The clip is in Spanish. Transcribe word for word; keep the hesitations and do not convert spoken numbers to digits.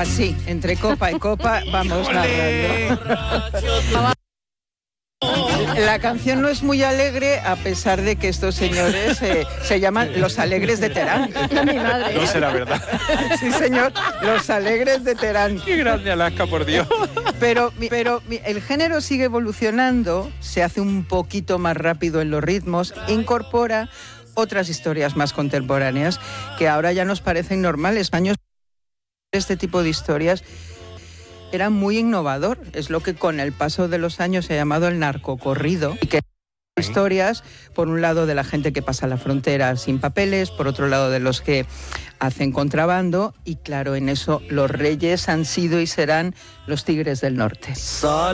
Así, entre copa y copa, vamos narrando. La canción no es muy alegre, a pesar de que estos señores eh, se llaman Los Alegres de Terán. Mi madre. No será verdad. Sí, señor, Los Alegres de Terán. Qué grande Alaska, por Dios. Pero, pero el género sigue evolucionando, se hace un poquito más rápido en los ritmos, incorpora otras historias más contemporáneas que ahora ya nos parecen normales. Años este tipo de historias era muy innovador, es lo que con el paso de los años se ha llamado el narcocorrido, y que historias, por un lado de la gente que pasa la frontera sin papeles, por otro lado de los que hacen contrabando, y claro, en eso los reyes han sido y serán los Tigres del Norte.